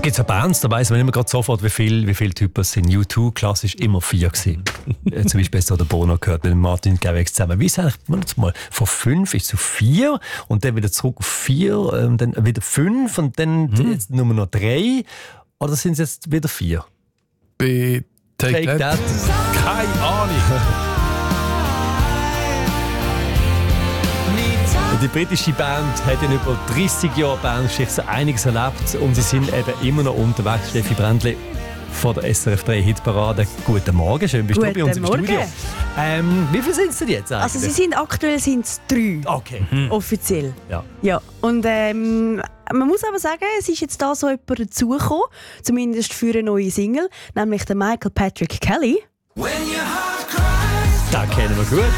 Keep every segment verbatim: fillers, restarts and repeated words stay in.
gibt es ja Bands, da weiss man immer gerade sofort, wie viele wie viel Typen es sind. U zwei, klassisch, immer vier gewesen. äh, zum Beispiel so der Bono gehört mit Martin Garrix zusammen. Wie ist eigentlich, mal, von fünf ist zu vier und dann wieder zurück auf vier, ähm, dann wieder fünf und dann Mhm. jetzt nur noch drei? Oder sind es jetzt wieder vier? Bei Take, Take That? That. Keine Ahnung. Die britische Band hat in über dreissig Jahren Bandgeschichte so einiges erlebt und sie sind eben immer noch unterwegs. Steffi Brändli von der S R F drei Hitparade. Guten Morgen, schön bist du bei uns im Morgen. Studio. Ähm, wie viele sind es denn jetzt eigentlich? Also sie sind aktuell sind es drei, Okay. offiziell. Ja. Ja. Und ähm, man muss aber sagen, es ist jetzt da so jemand dazugekommen, zumindest für eine neue Single, nämlich der Michael Patrick Kelly. Das kennen wir gut.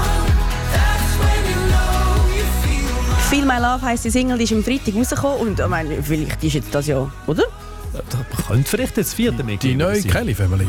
«Feel My Love» heisst die Single, die ist am Freitag rausgekommen und ich meine, vielleicht ist jetzt das ja, oder? Da könnte vielleicht das vierte Die mitgeben. neue Kelly-Family.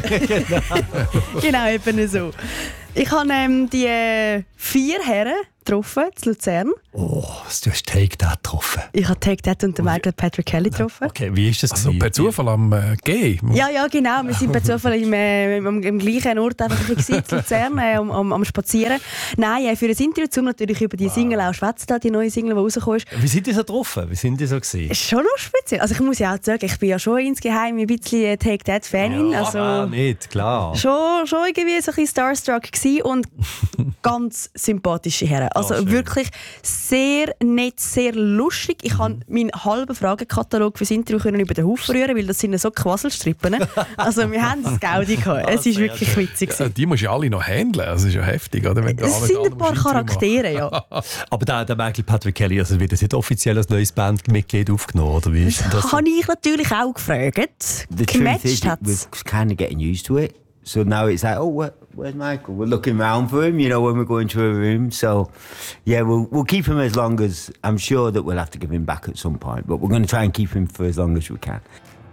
Genau, eben so. Ich habe ähm, die äh, vier Herren getroffen, in Luzern. Oh, du hast Take That getroffen. Ich habe Take That und den Michael Patrick Kelly getroffen. Okay, wie ist das? Also per Zufall am äh, G. Ja, ja, genau. Wir sind per Zufall im, äh, im, im gleichen Ort einfach ein bisschen in Luzern, äh, am, am, am Spazieren. Nein, äh, für ein Interview zum natürlich über die wow. Single auch schwätzen, die neue Single, die rausgekommen ist. Wie sind die so getroffen? Wie sind die so gewesen? Ist schon noch speziell. Also ich muss ja auch sagen, ich bin ja schon insgeheim ein bisschen äh, Take That-Fanin. Ja, also, ah, nicht, klar. Schon, schon irgendwie so ein bisschen starstruck gewesen und ganz sympathische Herren. Also Oh, wirklich sehr nett, sehr lustig. Ich konnte mhm. meinen halben Fragenkatalog fürs Interview können über den Haufen rühren, weil das sind so Quasselstrippen. Also wir haben das Gaudi gehabt. Es ist wirklich witzig. Ja, die musst du ja alle noch handeln. Das ist ja heftig, oder? Wenn du es sind ein paar Charaktere, ja. Aber der, der Michael Patrick Kelly, also wird das nicht offiziell als neues Bandmitglied aufgenommen, oder wie ist das? Das habe ich natürlich auch gefragt. Gematcht hat es. We're kind of getting used to it. So now it's like, oh, where, where's Michael? We're looking around for him, you know, when we go into a room. So, yeah, we'll, we'll keep him as long as... I'm sure that we'll have to give him back at some point, but we're going to try and keep him for as long as we can.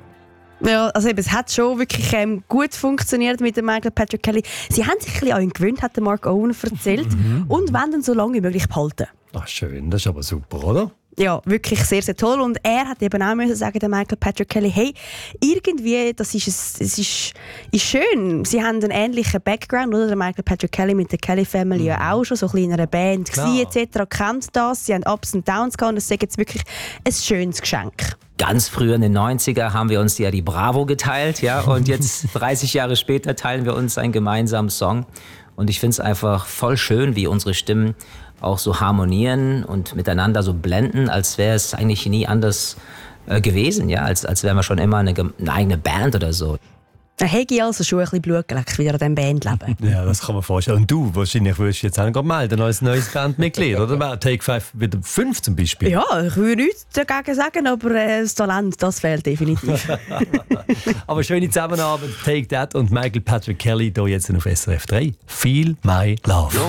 Ja, also eben, es hat schon wirklich ähm, gut funktioniert mit dem Michael Patrick Kelly. Sie haben sich ein bisschen an ihn gewöhnt, hat der Mark Owen erzählt, und wollen ihn so lange wie möglich behalten. Ach schön, das ist aber super, oder? Ja, wirklich sehr, sehr toll. Und er hat eben auch müssen sagen, der Michael Patrick Kelly, hey, irgendwie, das ist, es ist, ist schön. Sie haben einen ähnlichen Background, oder? Der Michael Patrick Kelly mit der Kelly Family mhm. ja auch schon, so ein bisschen in einer Band gewesen, et cetera. Kennt das, sie haben Ups und Downs gehabt und das ist jetzt wirklich ein schönes Geschenk. Ganz früher in den neunziger haben wir uns ja die Bravo geteilt, ja, und jetzt dreißig Jahre später teilen wir uns einen gemeinsamen Song. Und ich finde es einfach voll schön, wie unsere Stimmen auch so harmonieren und miteinander so blenden, als wäre es eigentlich nie anders äh, gewesen, ja, als, als wären wir schon immer eine, eine eigene Band oder so. Da hätte ich also schon ein bisschen Blut geleckt, wieder an diesem Bandleben. Ja, das kann man vorstellen. Und du, wahrscheinlich würdest du jetzt auch gerade melden als neues Bandmitglied, oder? Take Five wieder fünf zum Beispiel. Ja, ich würde nichts dagegen sagen, aber äh, das Talent, das fehlt definitiv. Aber schöne Zusammenarbeit, Take That und Michael Patrick Kelly hier jetzt auf S R F drei. Feel My Love.